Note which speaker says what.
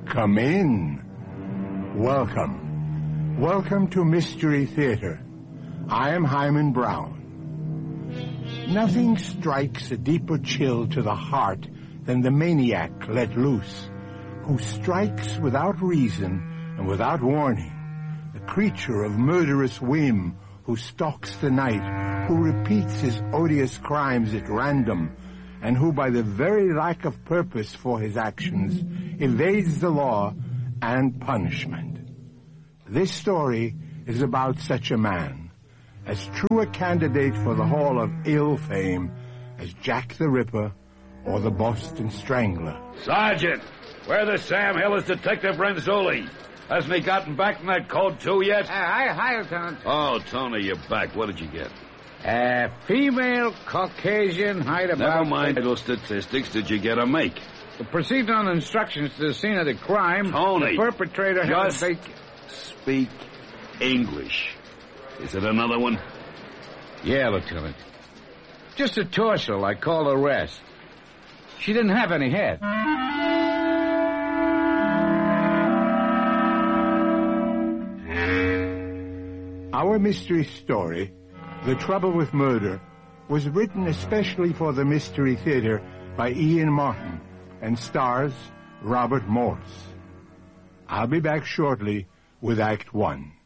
Speaker 1: Come in. Welcome. Welcome to Mystery Theater. I am Hyman Brown. Nothing strikes a deeper chill to the heart than the maniac let loose, who strikes without reason and without warning, the creature of murderous whim who stalks the night, who repeats his odious crimes at random, and who by the very lack of purpose for his actions evades the law and punishment. This story is about such a man, as true a candidate for the Hall of Ill fame as Jack the Ripper or the Boston Strangler.
Speaker 2: Sergeant, where the Sam Hill is Detective Renzulli? Hasn't he gotten back from that code 2 yet?
Speaker 3: Hi, Lieutenant.
Speaker 2: Oh, Tony, you're back. What did you get?
Speaker 3: Female Caucasian, height about...
Speaker 2: Never mind idle statistics. Did you get a make?
Speaker 3: Proceed on instructions to the scene of the crime.
Speaker 2: Tony,
Speaker 3: the perpetrator
Speaker 2: just
Speaker 3: has
Speaker 2: speak English. Is it another one?
Speaker 3: Yeah, Lieutenant. Just a torso, like call the rest. She didn't have any head.
Speaker 1: Our mystery story, The Trouble with Murder, was written especially for the Mystery Theater by Ian Martin and stars Robert Morse. I'll be back shortly with Act 1.